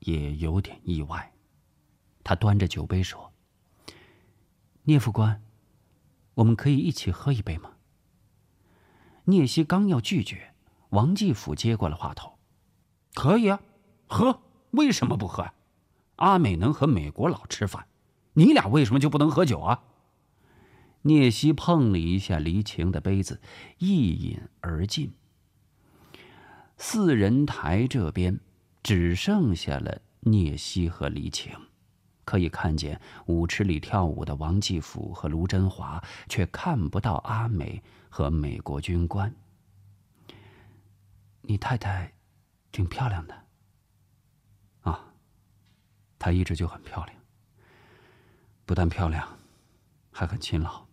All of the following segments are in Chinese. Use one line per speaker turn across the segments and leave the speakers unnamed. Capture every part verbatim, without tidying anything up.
也有点意外。他端着酒杯说：“聂副官，我们可以一起喝一杯吗？”聂西刚要拒绝，王继甫接过了话头：“可以啊，喝，为什么不喝啊？阿美能和美国佬吃饭，你俩为什么就不能喝酒啊？”聂西碰了一下黎晴的杯子，一饮而尽。四人台这边只剩下了聂西和黎晴，可以看见舞池里跳舞的王继甫和卢真华，却看不到阿美和美国军官。你太太挺漂亮的。啊，她一直就很漂亮，不但漂亮，还很勤劳。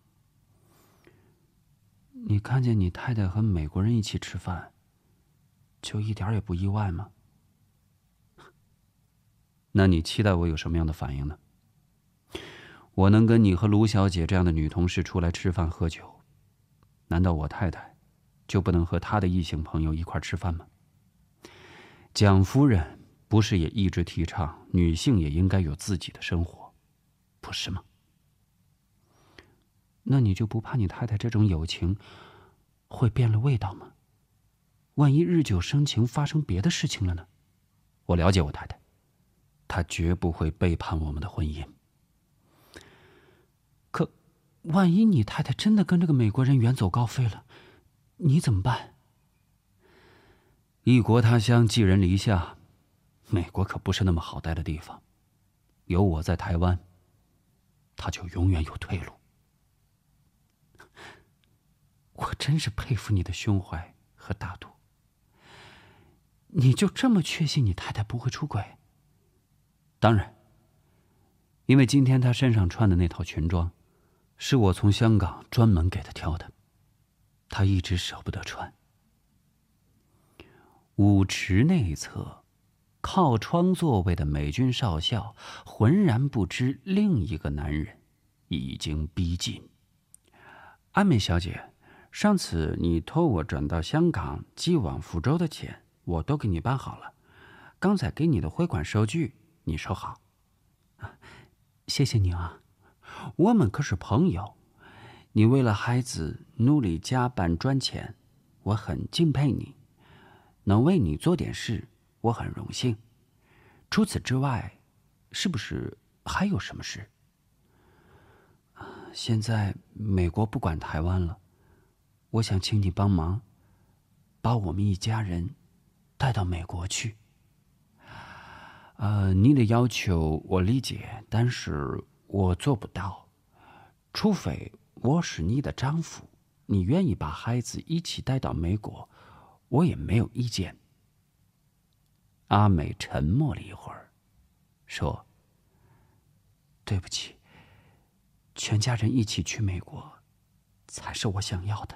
你看见你太太和美国人一起吃饭，就一点也不意外吗？那你期待我有什么样的反应呢？我能跟你和卢小姐这样的女同事出来吃饭喝酒，难道我太太就不能和她的异性朋友一块吃饭吗？蒋夫人不是也一直提倡女性也应该有自己的生活，不是吗？那你就不怕你太太这种友情会变了味道吗？万一日久生情，发生别的事情了呢？我了解我太太，她绝不会背叛我们的婚姻。可万一你太太真的跟这个美国人远走高飞了，你怎么办？异国他乡，寄人篱下，美国可不是那么好待的地方。有我在台湾，她就永远有退路。我真是佩服你的胸怀和大度。你就这么确信你太太不会出轨？当然，因为今天她身上穿的那套裙装，是我从香港专门给她挑的，她一直舍不得穿。舞池内侧，靠窗座位的美军少校浑然不知另一个男人已经逼近。阿美小姐，上次你托我转到香港寄往福州的钱，我都给你办好了。刚才给你的汇款收据，你收好。谢谢你啊，我们可是朋友。你为了孩子努力加班赚钱，我很敬佩你。能为你做点事，我很荣幸。除此之外，是不是还有什么事？现在美国不管台湾了，我想请你帮忙，把我们一家人带到美国去。呃，你的要求我理解，但是我做不到，除非我是你的丈夫，你愿意把孩子一起带到美国，我也没有意见。阿美沉默了一会儿，说：“对不起，全家人一起去美国，才是我想要的。”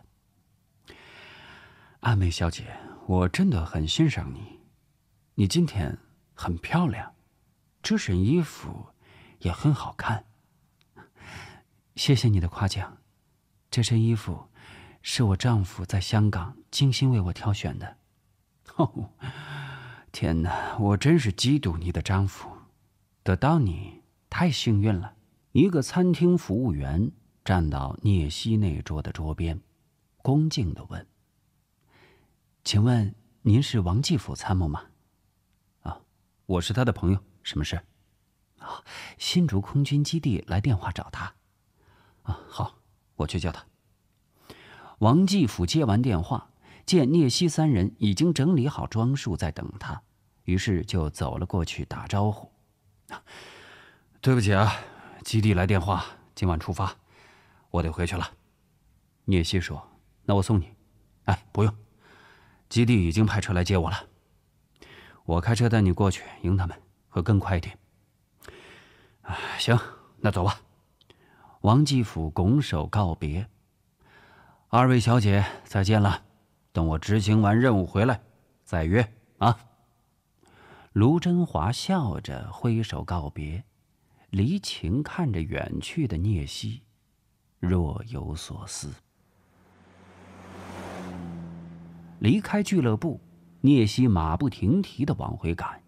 阿美小姐，我真的很欣赏你，你今天很漂亮，这身衣服也很好看。谢谢你的夸奖，这身衣服是我丈夫在香港精心为我挑选的。哦，天哪，我真是嫉妒你的丈夫，得到你太幸运了。一个餐厅服务员站到聂西那桌的桌边，恭敬地问：“请问您是王继甫参谋吗？”“啊，我是他的朋友，什么事？”“啊，新竹空军基地来电话找他。”“啊，好，我去叫他。”王继甫接完电话，见聂西三人已经整理好装束在等他，于是就走了过去打招呼：“对不起啊，基地来电话，今晚出发，我得回去了。”聂西说：“那我送你。”“哎，不用，基地已经派车来接我了，我开车带你过去迎他们，会更快一点。”“行，那走吧。”王继甫拱手告别：“二位小姐再见了，等我执行完任务回来再约啊。”卢真华笑着挥手告别，黎晴看着远去的聂西，若有所思。离开俱乐部，聂西马不停蹄地往回赶，